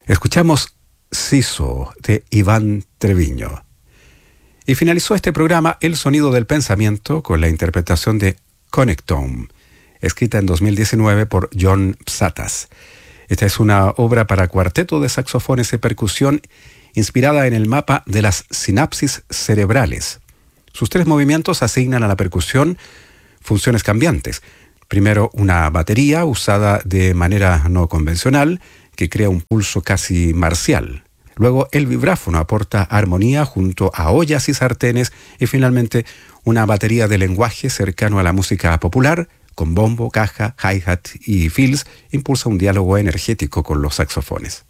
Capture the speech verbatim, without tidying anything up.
Escuchamos Siso de Iván Treviño. Y finalizó este programa El Sonido del Pensamiento con la interpretación de Connectome, escrita en dos mil diecinueve por John Psathas. Esta es una obra para cuarteto de saxofones y percusión inspirada en el mapa de las sinapsis cerebrales. Sus tres movimientos asignan a la percusión funciones cambiantes. Primero, una batería usada de manera no convencional que crea un pulso casi marcial. Luego, el vibráfono aporta armonía junto a ollas y sartenes. Y finalmente, una batería de lenguaje cercano a la música popular, con bombo, caja, hi-hat y fills, impulsa un diálogo energético con los saxofones.